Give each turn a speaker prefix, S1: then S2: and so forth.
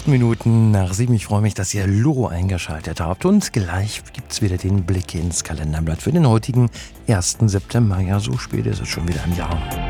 S1: 8 Minuten nach 7. Ich freue mich, dass ihr Loro eingeschaltet habt. Und gleich gibt es wieder den Blick ins Kalenderblatt für den heutigen 1. September. Ja, so spät ist es schon wieder im Jahr.